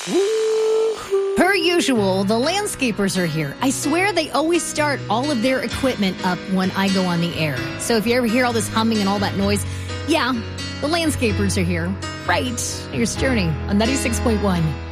Per usual, the landscapers are here. I swear they always start all of their equipment up when I go on the air. So if you ever hear all this humming and all that noise, yeah, the landscapers are here. Right. Here's Journey on 96.1.